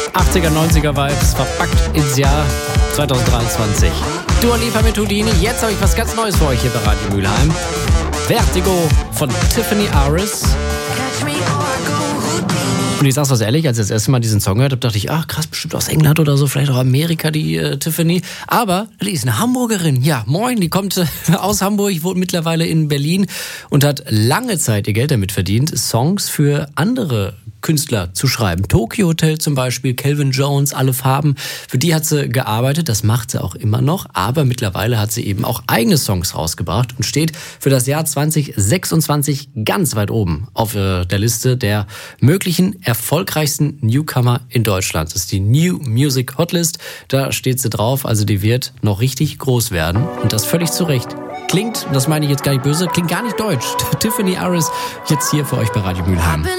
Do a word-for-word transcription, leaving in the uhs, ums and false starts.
achtziger, neunziger Vibes verpackt ins Jahr zwanzig dreiundzwanzig. Dua Lipa mit Houdini. Jetzt habe ich was ganz Neues für euch hier bei Radio Mülheim. Vertigo von Tiffany Aris. Und ich sag's was ehrlich, als ich das erste Mal diesen Song gehört habe, dachte ich, ach krass, bestimmt aus England oder so, vielleicht auch Amerika, die äh, Tiffany. Aber die ist eine Hamburgerin. Ja, moin, die kommt äh, aus Hamburg, wohnt mittlerweile in Berlin und hat lange Zeit ihr Geld damit verdient, Songs für andere Künstler zu schreiben. Tokyo Hotel zum Beispiel, Calvin Jones, Alle Farben. Für die hat sie gearbeitet, das macht sie auch immer noch. Aber mittlerweile hat sie eben auch eigene Songs rausgebracht und steht für das Jahr zwanzig sechsundzwanzig ganz weit oben auf äh, der Liste der möglichen erfolgreichsten Newcomer in Deutschland. Das ist die New Music Hotlist. Da steht sie drauf, also die wird noch richtig groß werden. Und das völlig zu Recht. Klingt, und das meine ich jetzt gar nicht böse, klingt gar nicht deutsch. Tiffany Aris jetzt hier für euch bei Radio Mülheim.